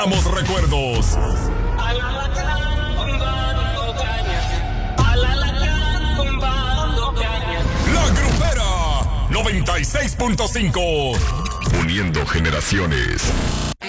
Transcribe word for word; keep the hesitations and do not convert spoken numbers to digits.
traemos recuerdos. La Grupera noventa y seis punto cinco. Uniendo generaciones.